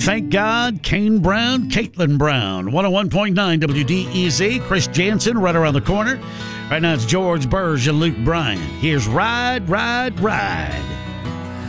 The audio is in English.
Thank God, Kane Brown, Caitlin Brown, 101.9 WDEZ, Chris Jansen right around the corner. Right now it's George Burge and Luke Bryan. Here's Ride, Ride, Ride.